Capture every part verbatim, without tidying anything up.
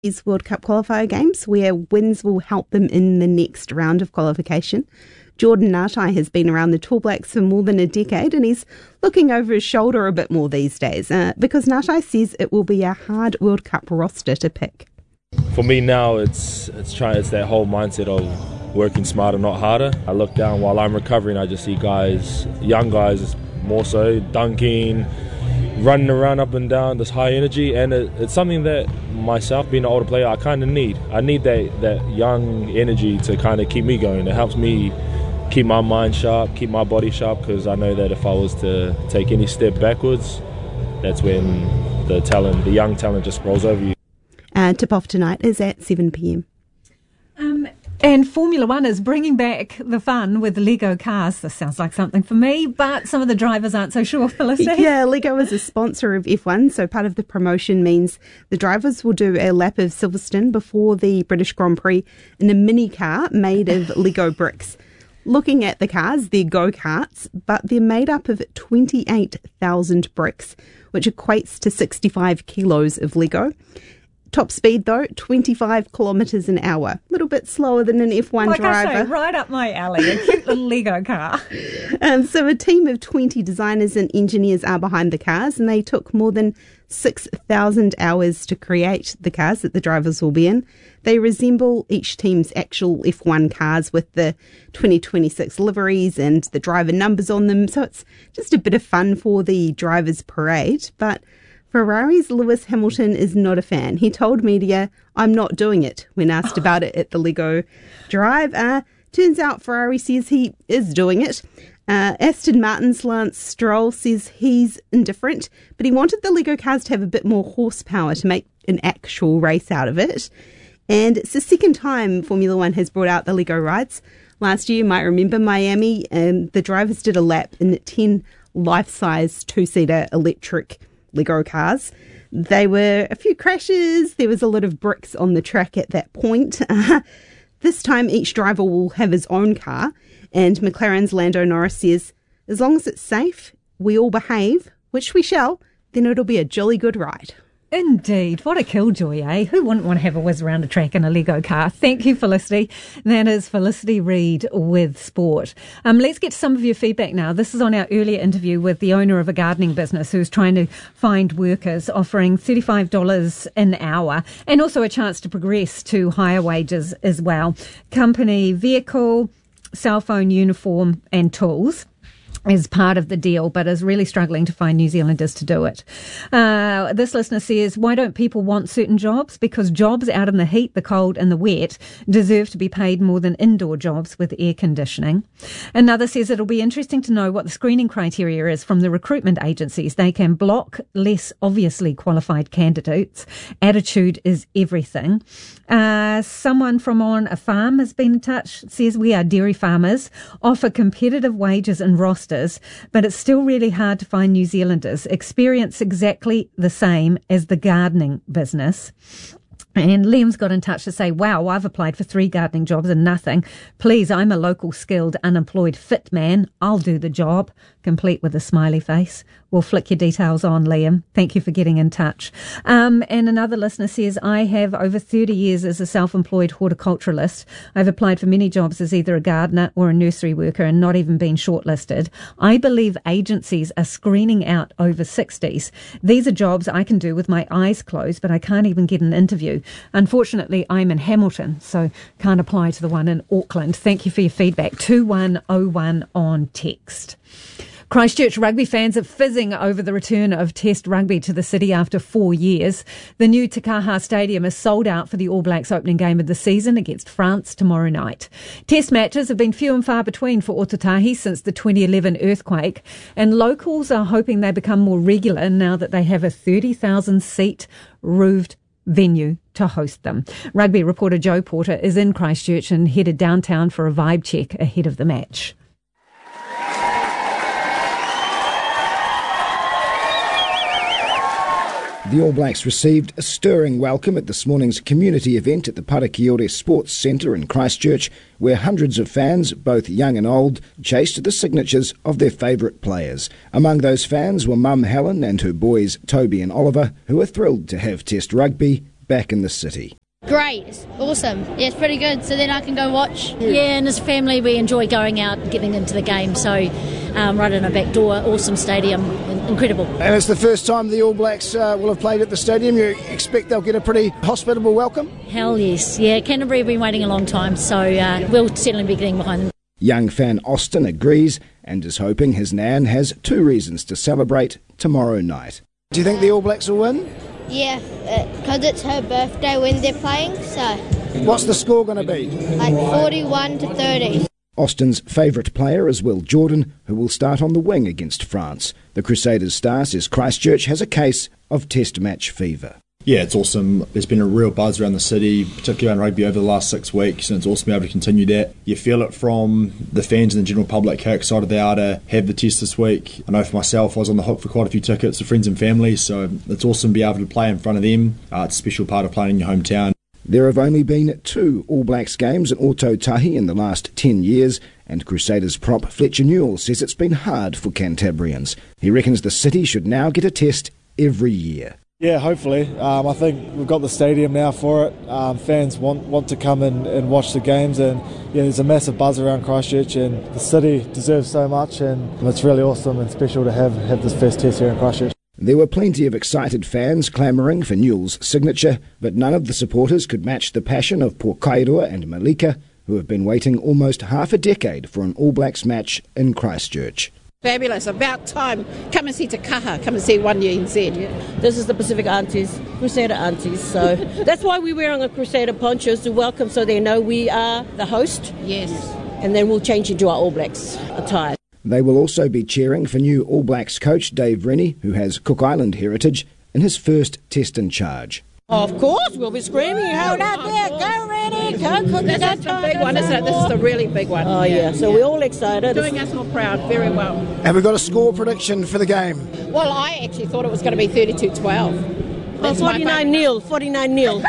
These World Cup qualifier games where wins will help them in the next round of qualification. Jordan Ngatai has been around the Tall Blacks for more than a decade and he's looking over his shoulder a bit more these days uh, because Ngatai says it will be a hard World Cup roster to pick. For me now, it's it's trying it's that whole mindset of working smarter, not harder. I look down while I'm recovering, I just see guys, young guys more so, dunking, running around up and down, this high energy, and it, it's something that myself, being an older player, I kind of need. I need that, that young energy to kind of keep me going. It helps me keep my mind sharp, keep my body sharp, because I know that if I was to take any step backwards, that's when the talent, the young talent just rolls over you. Uh, tip-off tonight is at seven p.m. Um, and Formula One is bringing back the fun with Lego cars. This sounds like something for me, but some of the drivers aren't so sure, Felicity. Yeah, Lego is a sponsor of F one, so part of the promotion means the drivers will do a lap of Silverstone before the British Grand Prix in a mini car made of Lego bricks. Looking at the cars, they're go-karts, but they're made up of twenty-eight thousand bricks, which equates to sixty-five kilos of Lego. Top speed, though, twenty-five kilometres an hour. A little bit slower than an F one like driver. I say, right up my alley, a cute little Lego car. Um, so a team of twenty designers and engineers are behind the cars, and they took more than six thousand hours to create the cars that the drivers will be in. They resemble each team's actual F one cars with the twenty twenty-six liveries and the driver numbers on them. So it's just a bit of fun for the drivers' parade, but Ferrari's Lewis Hamilton is not a fan. He told media, "I'm not doing it," when asked about it at the Lego Drive. Uh, turns out Ferrari says he is doing it. Uh, Aston Martin's Lance Stroll says he's indifferent, but he wanted the Lego cars to have a bit more horsepower to make an actual race out of it. And it's the second time Formula One has brought out the Lego rides. Last year, you might remember Miami, and the drivers did a lap in ten life-size two-seater electric Lego cars. They were a few crashes. There was a lot of bricks on the track at that point. Uh, this time, each driver will have his own car, and McLaren's Lando Norris says, as long as it's safe, we all behave, which we shall, then it'll be a jolly good ride. Indeed. What a killjoy, eh? Who wouldn't want to have a whiz around a track in a Lego car? Thank you, Felicity. That is Felicity Reid with sport. Um, let's get to some of your feedback now. This is on our earlier interview with the owner of a gardening business who's trying to find workers, offering thirty-five dollars an hour and also a chance to progress to higher wages as well. Company vehicle, cell phone, uniform and tools is part of the deal, but is really struggling to find New Zealanders to do it. Uh, this listener says, why don't people want certain jobs? Because jobs out in the heat, the cold and the wet deserve to be paid more than indoor jobs with air conditioning. Another says it'll be interesting to know what the screening criteria is from the recruitment agencies. They can block less obviously qualified candidates. Attitude is everything. Uh, someone from on a farm has been in touch, says we are dairy farmers, offer competitive wages and rosters, but it's still really hard to find New Zealanders. Experience exactly the same as the gardening business. And Liam's got in touch to say, wow, I've applied for three gardening jobs and nothing. Please, I'm a local skilled unemployed fit man. I'll do the job. Complete with a smiley face. We'll flick your details on, Liam. Thank you for getting in touch. Um, and another listener says, I have over thirty years as a self-employed horticulturalist. I've applied for many jobs as either a gardener or a nursery worker and not even been shortlisted. I believe agencies are screening out over sixties. These are jobs I can do with my eyes closed, but I can't even get an interview. Unfortunately, I'm in Hamilton, so can't apply to the one in Auckland. Thank you for your feedback. two one oh one on text. Christchurch rugby fans are fizzing over the return of Test rugby to the city after four years. The new Te Kaha Stadium is sold out for the All Blacks opening game of the season against France tomorrow night. Test matches have been few and far between for Ōtautahi since the twenty eleven earthquake, and locals are hoping they become more regular now that they have a thirty thousand seat roofed venue to host them. Rugby reporter Joe Porter is in Christchurch and headed downtown for a vibe check ahead of the match. The All Blacks received a stirring welcome at this morning's community event at the Parakiore Sports Centre in Christchurch, where hundreds of fans, both young and old, chased the signatures of their favourite players. Among those fans were mum Helen and her boys Toby and Oliver, who are thrilled to have Test rugby back in the city. Great, it's awesome. Yeah, it's pretty good, so then I can go watch. Yeah, and as a family we enjoy going out and getting into the game, so um, right in our back door, awesome stadium, incredible. And it's the first time the All Blacks uh, will have played at the stadium. You expect they'll get a pretty hospitable welcome? Hell yes, yeah, Canterbury have been waiting a long time, so uh, we'll certainly be getting behind them. Young fan Austin agrees and is hoping his nan has two reasons to celebrate tomorrow night. Do you think the All Blacks will win? Yeah, because uh, it's her birthday when they're playing, so... What's the score going to be? Like forty-one to thirty. Austin's favourite player is Will Jordan, who will start on the wing against France. The Crusaders star says Christchurch has a case of test match fever. Yeah, it's awesome. There's been a real buzz around the city, particularly around rugby over the last six weeks, and it's awesome to be able to continue that. You feel it from the fans and the general public, how excited they are to have the test this week. I know for myself, I was on the hook for quite a few tickets to friends and family, so it's awesome to be able to play in front of them. Uh, it's a special part of playing in your hometown. There have only been two All Blacks games at Ōtautahi in the last ten years, and Crusaders prop Fletcher Newell says it's been hard for Cantabrians. He reckons the city should now get a test every year. Yeah, hopefully. Um, I think we've got the stadium now for it. Um, fans want, want to come and, and watch the games, and yeah, there's a massive buzz around Christchurch, and the city deserves so much, and it's really awesome and special to have, have this first test here in Christchurch. There were plenty of excited fans clamouring for Newell's signature, but none of the supporters could match the passion of Pokairua and Malika, who have been waiting almost half a decade for an All Blacks match in Christchurch. Fabulous, about time. Come and see Te Kaha, come and see One N Z. This is the Pacific Aunties, Crusader Aunties, so that's why we're wearing a Crusader ponchos to welcome, so they know we are the host. Yes. And then we'll change into our All Blacks attire. They will also be cheering for new All Blacks coach Dave Rennie, who has Cook Island heritage, in his first test in charge. Of course, we'll be screaming, hold out there, go Rennie, go Cook. That's the big one, isn't it? This is the really big one. Oh yeah, so yeah. We're all excited. Doing us all proud, very well. Have we got a score prediction for the game? Well, I actually thought it was going to be thirty-two twelve. Oh, forty-nine nil, forty-nine nil.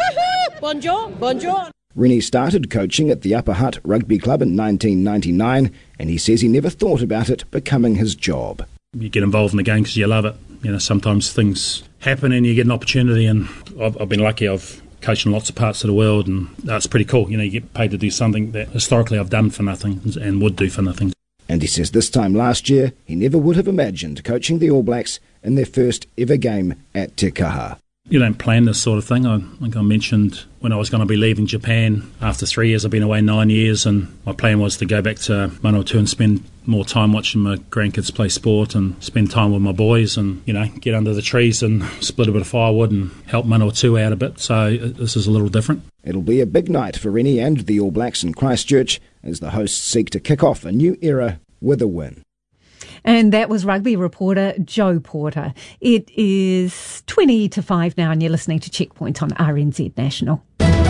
Bonjour, bonjour. Rennie started coaching at the Upper Hutt Rugby Club in nineteen ninety-nine, and he says he never thought about it becoming his job. You get involved in the game because you love it. You know, sometimes things happen and you get an opportunity, and I've, I've been lucky. I've coached in lots of parts of the world, and that's pretty cool. You know, you get paid to do something that historically I've done for nothing and would do for nothing. And he says this time last year, he never would have imagined coaching the All Blacks in their first ever game at Te Kaha. You don't plan this sort of thing. I think I mentioned when I was going to be leaving Japan after three years. I've been away nine years, and my plan was to go back to Manawatu and spend more time watching my grandkids play sport and spend time with my boys, and you know, get under the trees and split a bit of firewood and help Manawatu out a bit. So this is a little different. It'll be a big night for Rennie and the All Blacks in Christchurch as the hosts seek to kick off a new era with a win. And that was rugby reporter Joe Porter. It is twenty to five now, and you're listening to Checkpoint on R N Z National.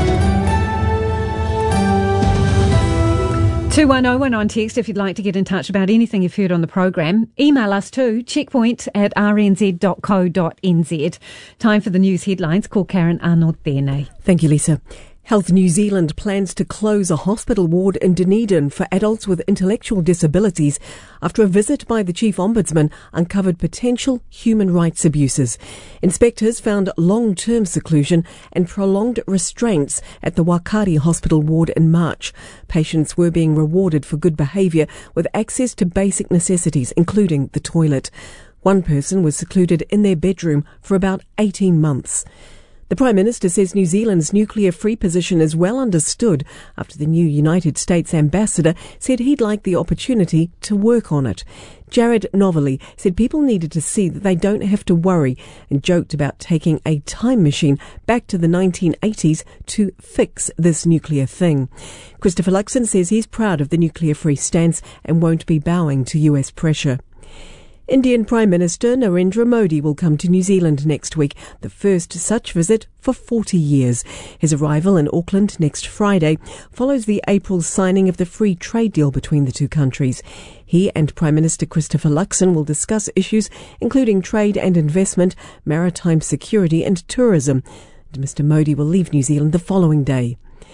two one oh one on text if you'd like to get in touch about anything you've heard on the program. Email us too, checkpoint at r n z dot co dot n z. Time for the news headlines. Call Karen Arnold Tēnei. Thank you, Lisa. Health New Zealand plans to close a hospital ward in Dunedin for adults with intellectual disabilities after a visit by the Chief Ombudsman uncovered potential human rights abuses. Inspectors found long-term seclusion and prolonged restraints at the Wakari Hospital ward in March. Patients were being rewarded for good behaviour with access to basic necessities, including the toilet. One person was secluded in their bedroom for about eighteen months. The Prime Minister says New Zealand's nuclear-free position is well understood after the new United States ambassador said he'd like the opportunity to work on it. Jared Novelli said people needed to see that they don't have to worry and joked about taking a time machine back to the nineteen eighties to fix this nuclear thing. Christopher Luxon says he's proud of the nuclear-free stance and won't be bowing to U S pressure. Indian Prime Minister Narendra Modi will come to New Zealand next week, the first such visit for forty years. His arrival in Auckland next Friday follows the April signing of the free trade deal between the two countries. He and Prime Minister Christopher Luxon will discuss issues including trade and investment, maritime security and tourism. And Mister Modi will leave New Zealand the following day.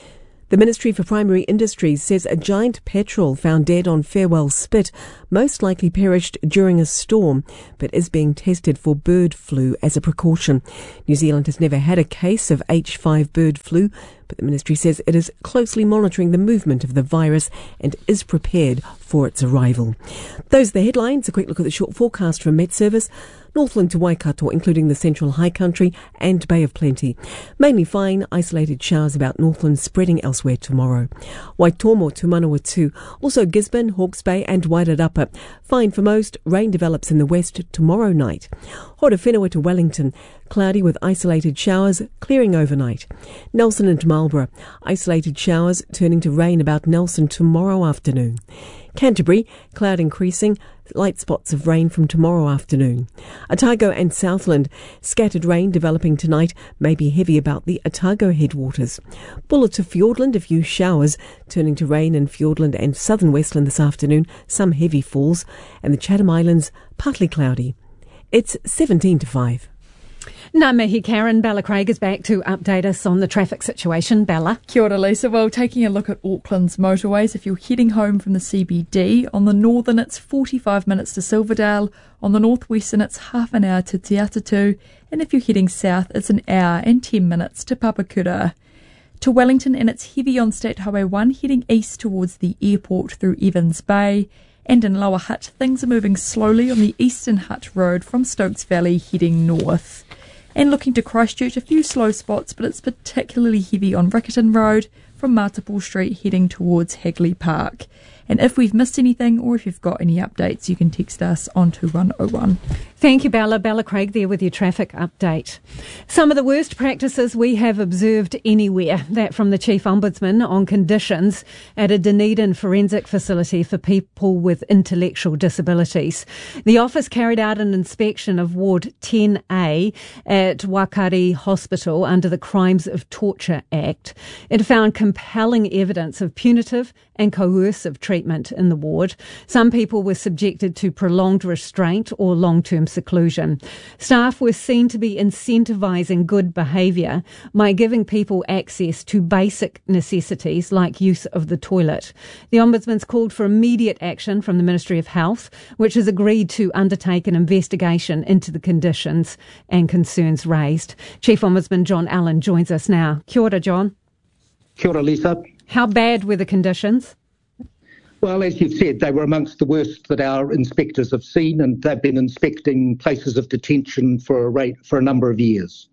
The Ministry for Primary Industries says a giant petrel found dead on Farewell Spit most likely perished during a storm, but is being tested for bird flu as a precaution. New Zealand has never had a case of H five bird flu, but the ministry says it is closely monitoring the movement of the virus and is prepared for its arrival. Those are the headlines. A quick look at the short forecast from Met Service. Northland to Waikato, including the Central High Country and Bay of Plenty. Mainly fine, isolated showers about Northland, spreading elsewhere tomorrow. Waitomo to Manawatu, also Gisborne, Hawke's Bay and Wairarapa. Fine for most, rain develops in the west tomorrow night. Horowhenua to Wellington, cloudy with isolated showers, clearing overnight. Nelson and Marlborough, isolated showers turning to rain about Nelson tomorrow afternoon. Canterbury, cloud increasing, light spots of rain from tomorrow afternoon. Otago and Southland, scattered rain developing tonight, may be heavy about the Otago headwaters. Bulla to Fiordland, a few showers, turning to rain in Fiordland and southern Westland this afternoon, some heavy falls, and the Chatham Islands, partly cloudy. It's seventeen to five. Ngā mihi, Karen. Bella Craig is back to update us on the traffic situation. Bella. Kia ora, Lisa. Well, taking a look at Auckland's motorways, if you're heading home from the C B D, on the northern it's forty-five minutes to Silverdale, on the northwestern it's half an hour to Te Atatu, and if you're heading south it's an hour and ten minutes to Papakura. To Wellington, and it's heavy on State Highway one heading east towards the airport through Evans Bay. And in Lower Hutt, things are moving slowly on the Eastern Hutt Road from Stokes Valley heading north. And looking to Christchurch, a few slow spots, but it's particularly heavy on Riccarton Road from Martipole Street heading towards Hagley Park. And if we've missed anything or if you've got any updates, you can text us on two one oh one. Thank you, Bella. Bella Craig there with your traffic update. Some of the worst practices we have observed anywhere. That from the Chief Ombudsman on conditions at a Dunedin forensic facility for people with intellectual disabilities. The office carried out an inspection of Ward ten A at Wakari Hospital under the Crimes of Torture Act. It found compelling evidence of punitive and coercive treatment in the ward. Some people were subjected to prolonged restraint or long-term seclusion. Staff were seen to be incentivising good behaviour by giving people access to basic necessities like use of the toilet. The Ombudsman's called for immediate action from the Ministry of Health, which has agreed to undertake an investigation into the conditions and concerns raised. Chief Ombudsman John Allen joins us now. Kia ora, John. Kia ora, Lisa. How bad were the conditions? Well, as you've said, they were amongst the worst that our inspectors have seen, and they've been inspecting places of detention for a rate, for a number of years.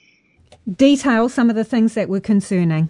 Detail some of the things that were concerning.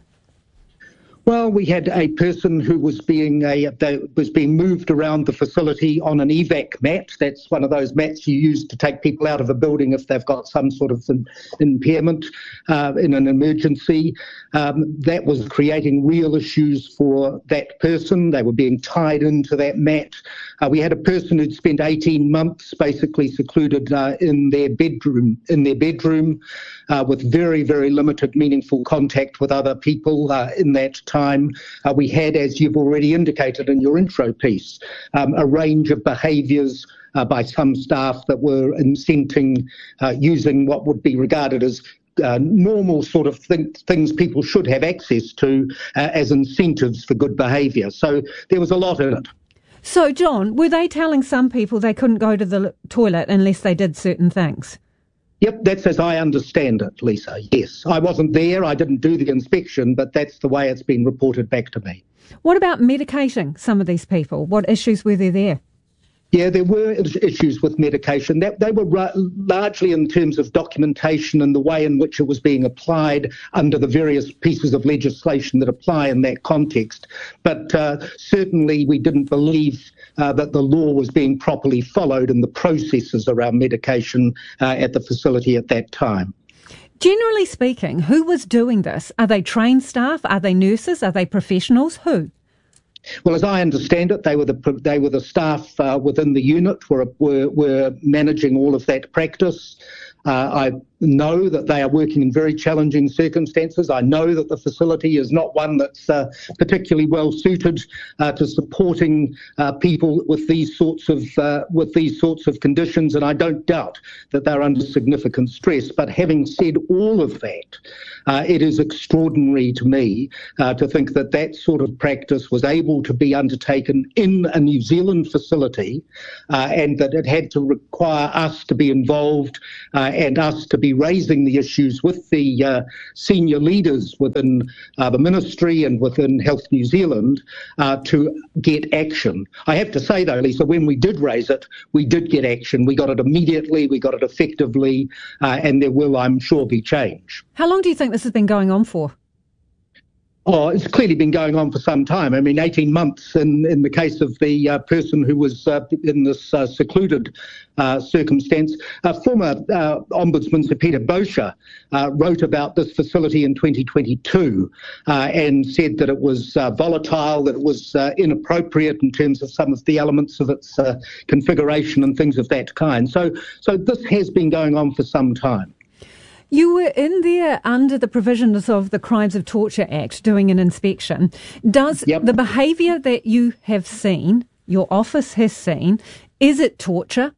Well, we had a person who was being a they, was being moved around the facility on an evac mat. That's one of those mats you use to take people out of a building if they've got some sort of an impairment uh, in an emergency. Um, that was creating real issues for that person. They were being tied into that mat. Uh, we had a person who'd spent eighteen months basically secluded uh, in their bedroom, in their bedroom, uh, with very, very limited meaningful contact with other people uh, in that time. Uh, we had, as you've already indicated in your intro piece, um, a range of behaviours uh, by some staff that were incenting uh, using what would be regarded as Uh, normal sort of th- things people should have access to uh, as incentives for good behaviour. So there was a lot in it. So, John, were they telling some people they couldn't go to the toilet unless they did certain things? Yep, that's as I understand it, Lisa. Yes, I wasn't there, I didn't do the inspection, but that's the way it's been reported back to me. What about medicating some of these people? What issues were there there? Yeah, there were issues with medication. That they were ra- largely in terms of documentation and the way in which it was being applied under the various pieces of legislation that apply in that context. But uh, certainly we didn't believe uh, that the law was being properly followed in the processes around medication uh, at the facility at that time. Generally speaking, who was doing this? Are they trained staff? Are they nurses? Are they professionals? Who? Well, as I understand it, they were the they were the staff uh, within the unit were, were were managing all of that practice. Uh, I know that they are working in very challenging circumstances. I know that the facility is not one that's uh, particularly well suited uh, to supporting uh, people with these sorts of uh, with these sorts of conditions, and I don't doubt that they're under significant stress. But having said all of that, uh, it is extraordinary to me uh, to think that that sort of practice was able to be undertaken in a New Zealand facility, uh, and that it had to require us to be involved uh, and us to be raising the issues with the uh, senior leaders within uh, the ministry and within Health New Zealand uh, to get action. I have to say, though, Lisa, when we did raise it, we did get action. We got it immediately, we got it effectively, uh, and there will, I'm sure, be change. How long do you think this has been going on for? Oh, it's clearly been going on for some time. I mean, eighteen months in, in the case of the uh, person who was uh, in this uh, secluded uh, circumstance. Uh, former uh, Ombudsman Sir Peter Bosher uh, wrote about this facility in twenty twenty-two uh, and said that it was uh, volatile, that it was uh, inappropriate in terms of some of the elements of its uh, configuration and things of that kind. So, so this has been going on for some time. You were in there under the provisions of the Crimes of Torture Act doing an inspection. Does yep. the behaviour that you have seen, your office has seen, is it torture?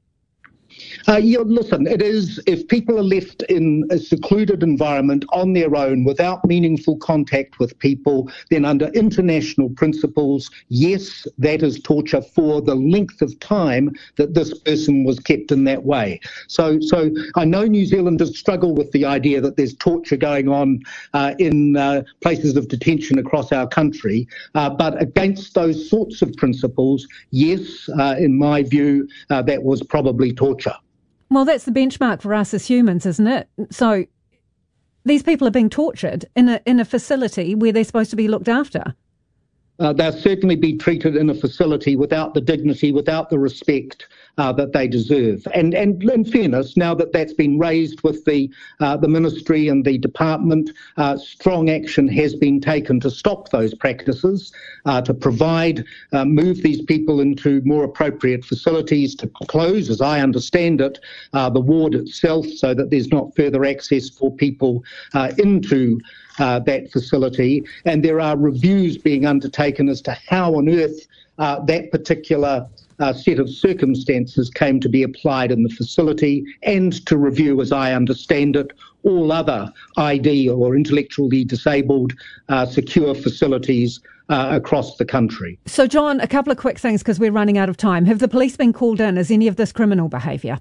Uh, yeah, listen, it is, if people are left in a secluded environment on their own without meaningful contact with people, then under international principles, yes, that is torture for the length of time that this person was kept in that way. So so I know New Zealanders struggle with the idea that there's torture going on uh, in uh, places of detention across our country, uh, but against those sorts of principles, yes, uh, in my view, uh, that was probably torture. Well, that's the benchmark for us as humans, isn't it? So these people are being tortured in a in a facility where they're supposed to be looked after. Uh, they'll certainly be treated in a facility without the dignity, without the respect uh, that they deserve. And, and in fairness, now that that's been raised with the uh, the ministry and the department, uh, strong action has been taken to stop those practices, uh, to provide, uh, move these people into more appropriate facilities, to close, as I understand it, uh, the ward itself so that there's not further access for people uh, into Uh, that facility, and there are reviews being undertaken as to how on earth uh, that particular uh, set of circumstances came to be applied in the facility, and to review, as I understand it, all other I D or intellectually disabled uh, secure facilities uh, across the country. So, John, a couple of quick things because we're running out of time. Have the police been called in? Is any of this criminal behaviour?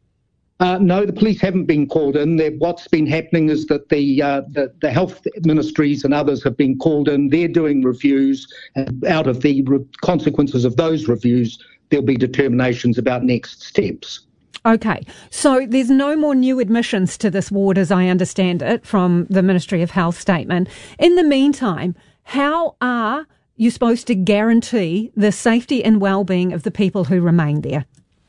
Uh, no, the police haven't been called in. They're, what's been happening is that the, uh, the the health ministries and others have been called in. They're doing reviews, and out of the re- consequences of those reviews, there'll be determinations about next steps. Okay, so there's no more new admissions to this ward, as I understand it, from the Ministry of Health statement. In the meantime, how are you supposed to guarantee the safety and well-being of the people who remain there?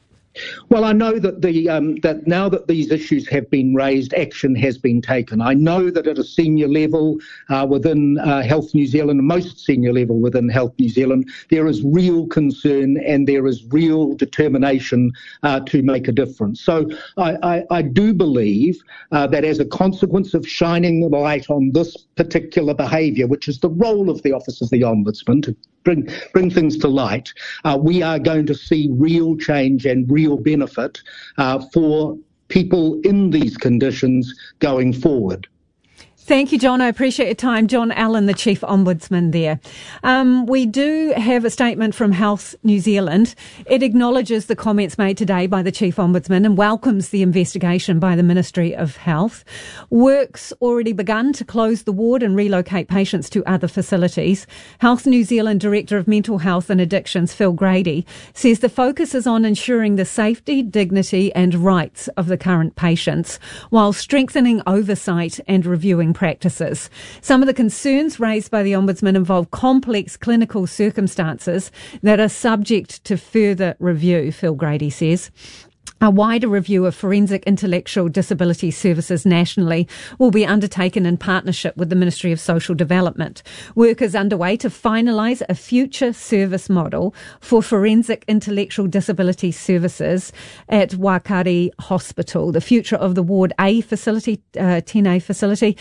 Well, I know that the um, that now that these issues have been raised, action has been taken. I know that at a senior level uh, within uh, Health New Zealand, most senior level within Health New Zealand, there is real concern and there is real determination uh, to make a difference. So I, I, I do believe uh, that as a consequence of shining the light on this particular behaviour, which is the role of the Office of the Ombudsman to bring bring things to light, uh, we are going to see real change and real benefit uh, for people in these conditions going forward. Thank you, John. I appreciate your time. John Allen, the Chief Ombudsman there. Um, we do have a statement from Health New Zealand. It acknowledges the comments made today by the Chief Ombudsman and welcomes the investigation by the Ministry of Health. Work's already begun to close the ward and relocate patients to other facilities. Health New Zealand Director of Mental Health and Addictions, Phil Grady, says the focus is on ensuring the safety, dignity and rights of the current patients, while strengthening oversight and reviewing practices. Some of the concerns raised by the Ombudsman involve complex clinical circumstances that are subject to further review, Phil Grady says. A wider review of forensic intellectual disability services nationally will be undertaken in partnership with the Ministry of Social Development. Work is underway to finalise a future service model for forensic intellectual disability services at Waiakere Hospital. The future of the Ward A facility, uh, ten A facility,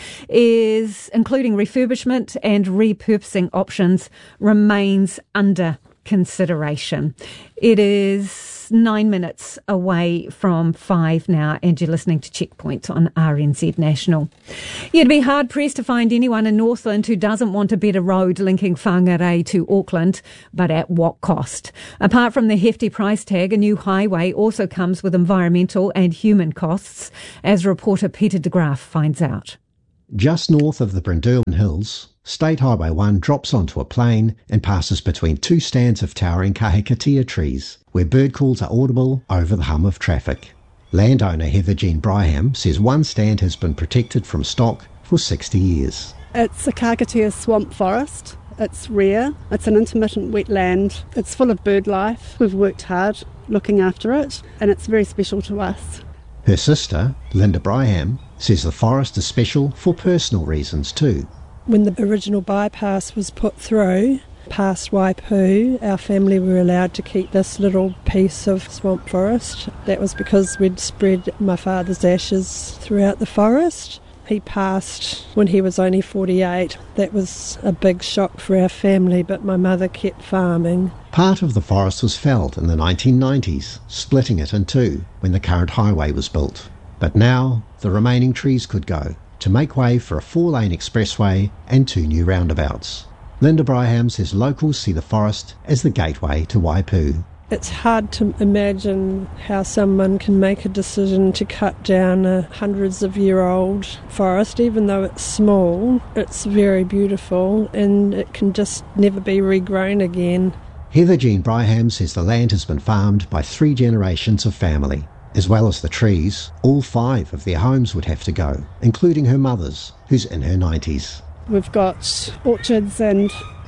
is including refurbishment and repurposing options, remains under consideration. It is nine minutes away from five now, and you're listening to Checkpoint on R N Z National. You'd be hard-pressed to find anyone in Northland who doesn't want a better road linking Whangarei to Auckland, but at what cost? Apart from the hefty price tag, a new highway also comes with environmental and human costs, as reporter Peter de Graaf finds out. Just north of the Brynderwen Hills, State Highway one drops onto a plain and passes between two stands of towering kahikatea trees, where bird calls are audible over the hum of traffic. Landowner Heather Jean Bryham says one stand has been protected from stock for sixty years. It's a kahikatea swamp forest. It's rare. It's an intermittent wetland. It's full of bird life. We've worked hard looking after it, and it's very special to us. Her sister, Linda Bryham, says the forest is special for personal reasons too. When the original bypass was put through, past Waipu, our family were allowed to keep this little piece of swamp forest. That was because we'd spread my father's ashes throughout the forest. He passed when he was only forty-eight. That was a big shock for our family, but my mother kept farming. Part of the forest was felled in the nineteen nineties, splitting it in two when the current highway was built. But now the remaining trees could go, to make way for a four-lane expressway and two new roundabouts. Linda Bryham says locals see the forest as the gateway to Waipu. It's hard to imagine how someone can make a decision to cut down a hundreds of year old forest. Even though it's small, it's very beautiful and it can just never be regrown again. Heather Jean Bryham says the land has been farmed by three generations of family. As well as the trees, all five of their homes would have to go, including her mother's, who's in her nineties. We've got orchards and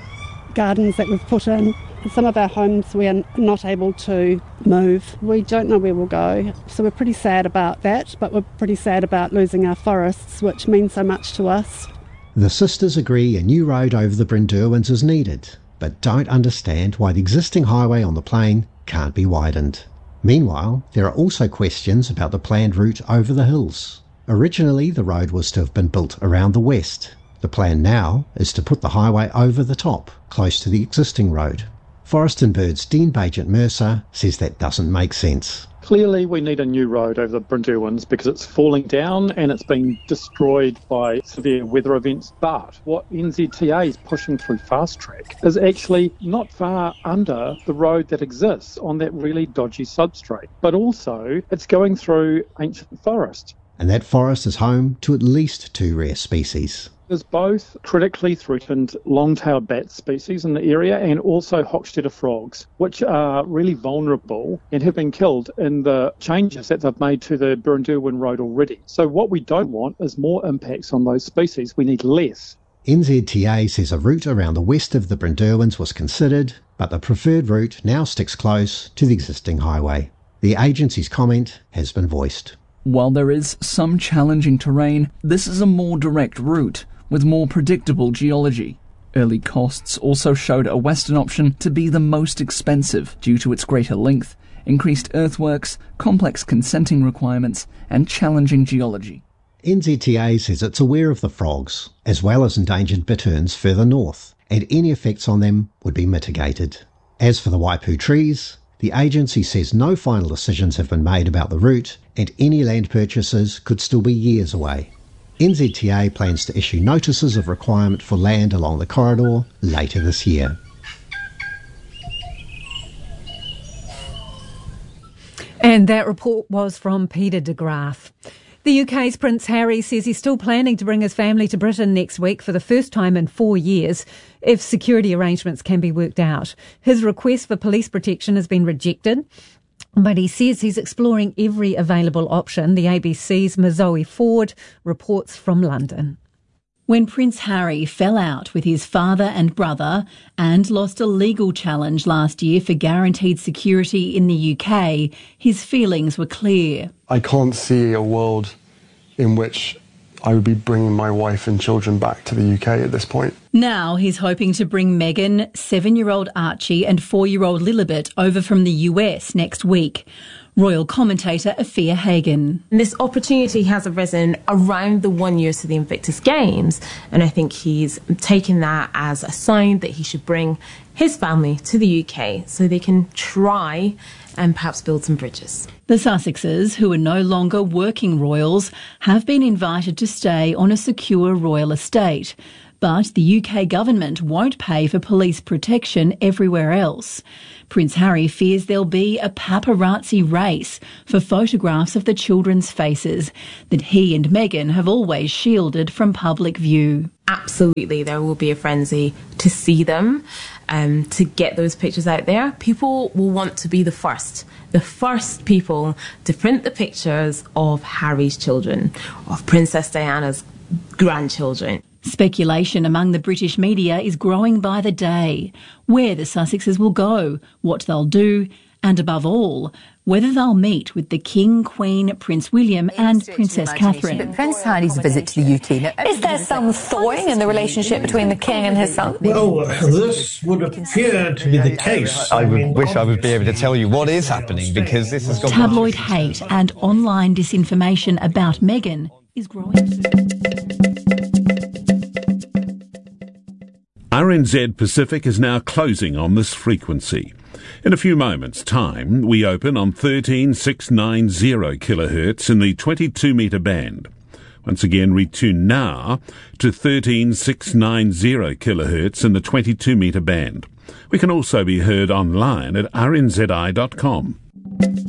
gardens that we've put in. In some of our homes we are not able to move. We don't know where we'll go, so we're pretty sad about that, but we're pretty sad about losing our forests, which mean so much to us. The sisters agree a new road over the Brynderwens is needed, but don't understand why the existing highway on the plain can't be widened. Meanwhile, there are also questions about the planned route over the hills. Originally, the road was to have been built around the west. The plan now is to put the highway over the top, close to the existing road. Forest and Birds Dean Bajent Mercer says that doesn't make sense. Clearly we need a new road over the Brynderwens because it's falling down and it's been destroyed by severe weather events. But what N Z T A is pushing through Fast Track is actually not far under the road that exists on that really dodgy substrate. But also it's going through ancient forest. And that forest is home to at least two rare species. There's both critically threatened long-tailed bat species in the area and also Hochstetter frogs, which are really vulnerable and have been killed in the changes that they've made to the Brynderwen Road already. So what we don't want is more impacts on those species. We need less. N Z T A says a route around the west of the Brynderwens was considered, but the preferred route now sticks close to the existing highway. The agency's comment has been voiced. While there is some challenging terrain, this is a more direct route, with more predictable geology. Early costs also showed a western option to be the most expensive due to its greater length, increased earthworks, complex consenting requirements, and challenging geology. N Z T A says it's aware of the frogs, as well as endangered bitterns further north, and any effects on them would be mitigated. As for the Waipu trees, the agency says no final decisions have been made about the route, and any land purchases could still be years away. N Z T A plans to issue notices of requirement for land along the corridor later this year. And that report was from Peter de Graaf. The U K's Prince Harry says he's still planning to bring his family to Britain next week for the first time in four years, if security arrangements can be worked out. His request for police protection has been rejected, but he says he's exploring every available option. The A B C's Mazoe Ford reports from London. When Prince Harry fell out with his father and brother and lost a legal challenge last year for guaranteed security in the U K, his feelings were clear. I can't see a world in which I would be bringing my wife and children back to the U K at this point. Now he's hoping to bring Meghan, seven-year-old Archie and four-year-old Lilibet over from the U S next week. Royal commentator Afia Hagen. This opportunity has arisen around the one year to the Invictus Games, and I think he's taken that as a sign that he should bring his family to the U K so they can try and perhaps build some bridges. The Sussexes, who are no longer working royals, have been invited to stay on a secure royal estate. But the U K government won't pay for police protection everywhere else. Prince Harry fears there'll be a paparazzi race for photographs of the children's faces that he and Meghan have always shielded from public view. Absolutely, there will be a frenzy to see them, um, to get those pictures out there. People will want to be the first, the first people to print the pictures of Harry's children, of Princess Diana's grandchildren. Speculation among the British media is growing by the day. Where the Sussexes will go, what they'll do, and above all, whether they'll meet with the King, Queen, Prince William and Princess Catherine. But Prince Harry's visit to the U K... Now, is there some thawing in the relationship between the King and his son? Well, this would appear to be the case. I would wish I would be able to tell you what is happening, because this has gone... Tabloid hate and online disinformation about Meghan is growing. R N Z Pacific is now closing on this frequency. In a few moments' time, we open on thirteen six nine zero kilohertz in the twenty-two metre band. Once again, retune now to thirteen six nine zero kilohertz in the twenty-two metre band. We can also be heard online at r n z i dot com.